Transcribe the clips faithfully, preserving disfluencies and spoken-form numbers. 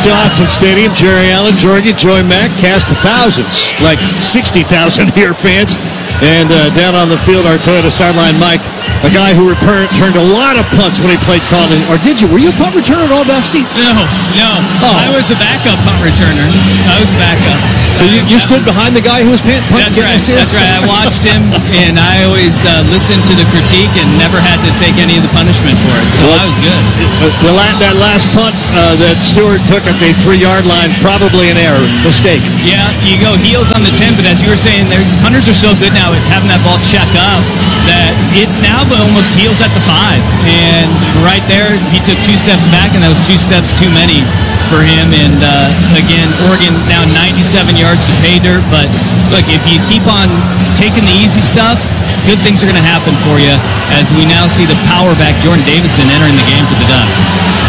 Johnson Stadium, Jerry Allen, Jorgie, Joy Mack, cast of thousands, like sixty thousand here fans. And uh, down on the field, our Toyota sideline Mike, a guy who returned a lot of punts when he played college. Or did you? Were you a punt returner at all, Dusty? No, no. Oh. I was a backup punt returner. I was a backup. So you, you stood behind the guy who was punting? That's right. That's right. I watched him, and I always uh, listened to the critique and never had to take any of the punishment for it. So well, I was good. The, the, that last punt uh, that Stewart took at the three-yard line, probably an error, mistake. Yeah, you go heels on the ten, but as you were saying, punters are so good now at having that ball check up that it's now almost heels at the five. And right there, he took two steps back, and that was two steps too many for him. And uh, again, Oregon now ninety-seven yards to pay dirt. But look, if you keep on taking the easy stuff, good things are going to happen for you as we now see the power back Jordan Davison entering the game for the Ducks.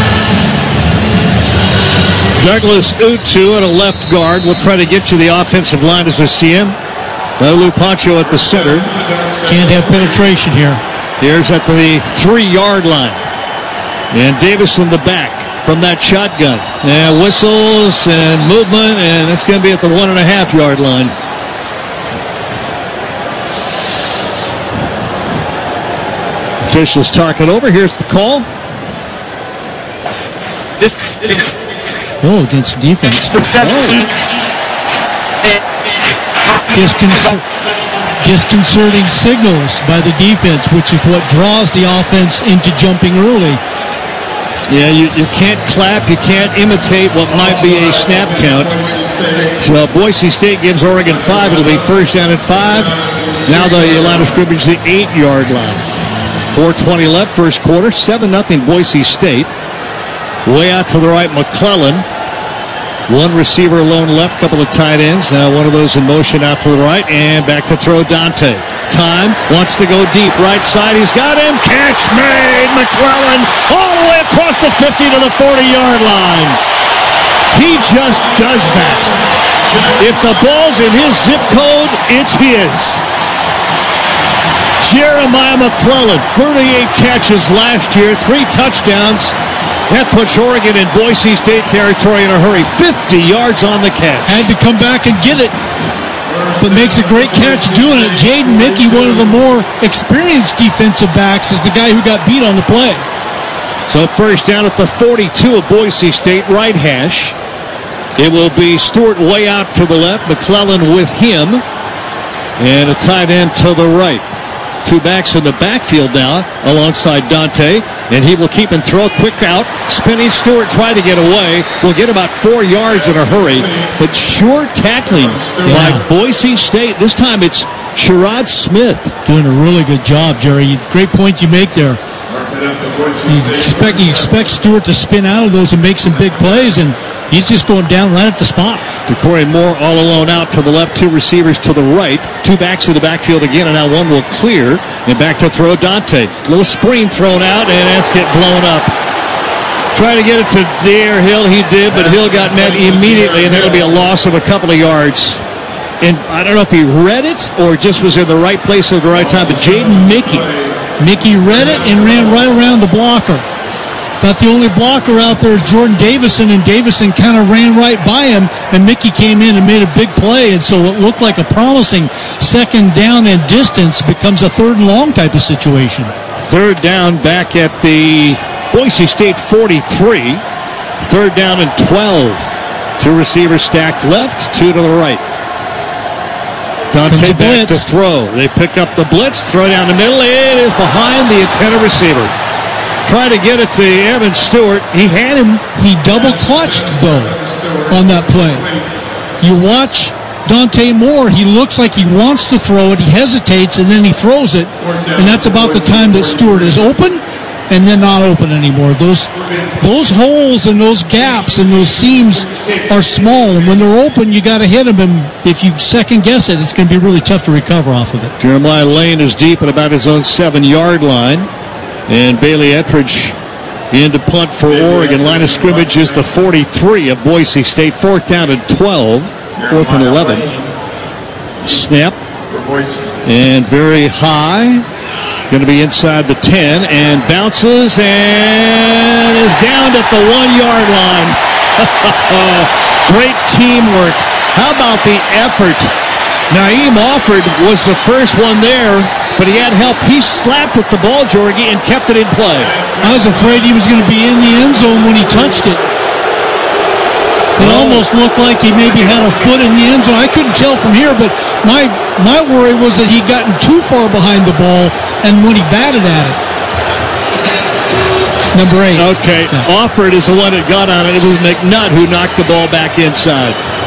Douglas Utu at a left guard. We'll try to get to the offensive line as we see him. Lou Pancho at the center. Can't have penetration here. Here's at the three-yard line. And Davis in the back from that shotgun. And whistles and movement, and it's going to be at the one-and-a-half-yard line. Officials talking over. Here's the call. This is oh, against defense. oh. Disconcert- disconcerting signals by the defense, which is what draws the offense into jumping early. Yeah, you, you can't clap, you can't imitate what might be a snap count. So Boise State gives Oregon five. It'll be first down at five. Now the line of scrimmage, the eight-yard line. four twenty left, first quarter, seven nothing Boise State. Way out to the right, McClellan. One receiver alone left, couple of tight ends. Uh, one of those in motion out to the right, and back to throw Dante. Time, wants to go deep, right side, he's got him. Catch made, McClellan, all the way across the fifty to the forty-yard line. He just does that. If the ball's in his zip code, it's his. Jeremiah McClellan, thirty-eight catches last year, three touchdowns. That puts Oregon in Boise State territory in a hurry. fifty yards on the catch. Had to come back and get it, but makes a great catch doing it. Jaden Mickey, one of the more experienced defensive backs, is the guy who got beat on the play. So first down at the forty-two of Boise State, right hash. It will be Stewart way out to the left, McClellan with him, and a tight end to the right. Two backs in the backfield now alongside Dante, and he will keep and throw. Quick out. Spinning Stewart tried to get away. Will get about four yards in a hurry, but sure tackling yeah. by Boise State. This time it's Sherrod Smith. Doing a really good job, Jerry. Great point you make there. You expect, you expect Stewart to spin out of those and make some big plays, and he's just going down right at the spot. DeCorey Moore all alone out to the left, two receivers to the right, two backs in the backfield again, and now one will clear, and back to throw Dante. Little screen thrown out, and that's get blown up. Try to get it to Dare Hill, he did, but Hill got met immediately, and it'll be a loss of a couple of yards. And I don't know if he read it or just was in the right place at the right time, but Jaden Mickey. Mickey read it and ran right around the blocker. About the only blocker out there is Jordan Davison, and Davison kind of ran right by him, and Mickey came in and made a big play, and so it looked like a promising second down and distance becomes a third and long type of situation. Third down back at the Boise State forty-three. Third down and twelve. Two receivers stacked left, two to the right. Dante back to throw. They pick up the blitz, throw down the middle. It is behind the intended receiver. Try to get it to Evan Stewart. He had him. He double clutched, though, on that play. You watch Dante Moore. He looks like he wants to throw it. He hesitates, and then he throws it. And that's about the time that Stewart is open and then not open anymore. Those those holes and those gaps and those seams are small, and when they're open, you got to hit them, and if you second guess it, it's going to be really tough to recover off of it. Jeremiah Lane is deep at about his own seven-yard line, and Bailey Ettridge in to punt for Oregon. Line of scrimmage is the forty-three of Boise State. Fourth down and twelve, fourth and eleven. Snap, and very high. Going to be inside the ten, and bounces and is down at the one-yard line. Great teamwork. How about the effort? Naeem Alford was the first one there, but he had help. He slapped at the ball, Jorgie, and kept it in play. I was afraid he was going to be in the end zone when he touched it. It Oh. almost looked like he maybe had a foot in the end zone. I couldn't tell from here, but my my worry was that he'd gotten too far behind the ball, and when he batted at it. Number eight. Okay, Yeah. Alford is the one that got on it. It was McNutt who knocked the ball back inside.